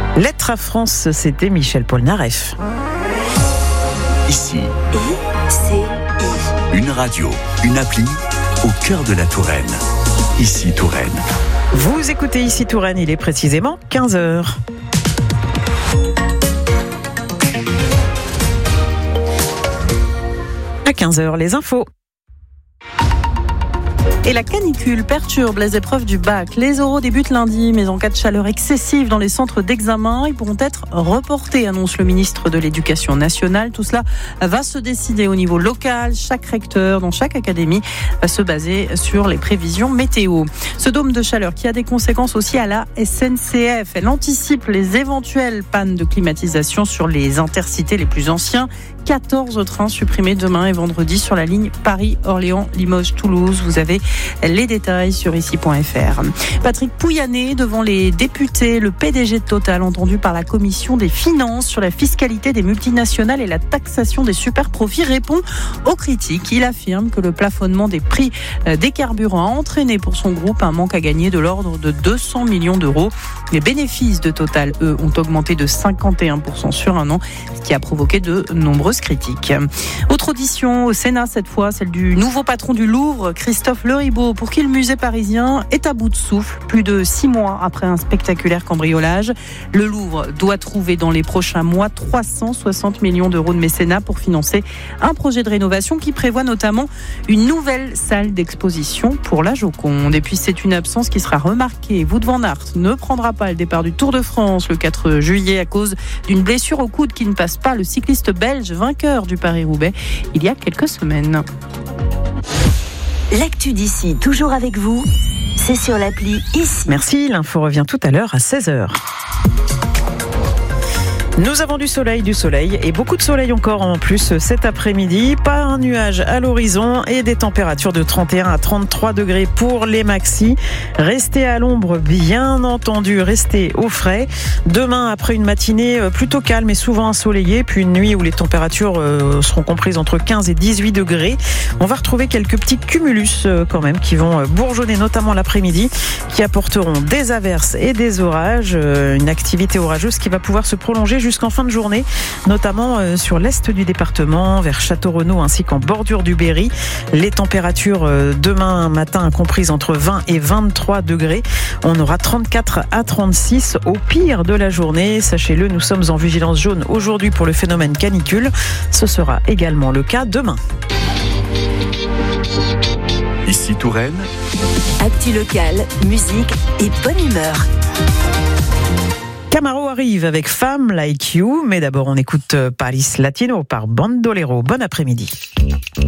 Lettre à France, c'était Michel Polnareff. Ici, une radio, une appli au cœur de la Touraine. Ici Touraine. Vous écoutez Ici Touraine, il est précisément 15h. À 15h, les infos. Et la canicule perturbe les épreuves du bac. Les oraux débutent lundi, mais en cas de chaleur excessive dans les centres d'examen, ils pourront être reportés, annonce le ministre de l'Éducation nationale. Tout cela va se décider au niveau local. Chaque recteur dans chaque académie va se baser sur les prévisions météo. Ce dôme de chaleur qui a des conséquences aussi à la SNCF. Elle anticipe les éventuelles pannes de climatisation sur les intercités les plus anciens. 14 trains supprimés demain et vendredi sur la ligne Paris-Orléans-Limoges-Toulouse. Vous avez les détails sur ici.fr. Patrick Pouyanné devant les députés, le PDG de Total entendu par la commission des finances sur la fiscalité des multinationales et la taxation des super-profits répond aux critiques. Il affirme que le plafonnement des prix des carburants a entraîné pour son groupe un manque à gagner de l'ordre de 200 millions d'euros. Les bénéfices de Total, eux, ont augmenté de 51% sur un an, ce qui a provoqué de nombreuses critiques. Autre audition au Sénat cette fois, celle du nouveau patron du Louvre, Christophe Leribaud, pour qui le musée parisien est à bout de souffle, plus de 6 mois après un spectaculaire cambriolage. Le Louvre doit trouver dans les prochains mois 360 millions d'euros de mécénat pour financer un projet de rénovation qui prévoit notamment une nouvelle salle d'exposition pour la Joconde. Et puis c'est une absence qui sera remarquée. Wout van Aert ne prendra pas le départ du Tour de France le 4 juillet à cause d'une blessure au coude qui ne passe pas. Le cycliste belge vainqueur du Paris-Roubaix il y a quelques semaines. L'actu d'ici, toujours avec vous, c'est sur l'appli Ici. Merci, l'info revient tout à l'heure à 16h. Nous avons du soleil et beaucoup de soleil encore en plus cet après-midi. Pas un nuage à l'horizon et des températures de 31 à 33 degrés pour les maxis. Restez à l'ombre, bien entendu, restez au frais. Demain, après une matinée plutôt calme et souvent ensoleillée, puis une nuit où les températures seront comprises entre 15 et 18 degrés, on va retrouver quelques petits cumulus quand même qui vont bourgeonner, notamment l'après-midi, qui apporteront des averses et des orages. Une activité orageuse qui va pouvoir se prolonger jusqu'en fin de journée, notamment sur l'est du département, vers Château-Renaud ainsi qu'en bordure du Berry. Les températures demain matin comprises entre 20 et 23 degrés. On aura 34 à 36 au pire de la journée. Sachez-le, nous sommes en vigilance jaune aujourd'hui pour le phénomène canicule. Ce sera également le cas demain. Ici Touraine. Actu locale, musique et bonne humeur. Camaro arrive avec Femme Like You, mais d'abord on écoute Paris Latino par Bandolero. Bon après-midi.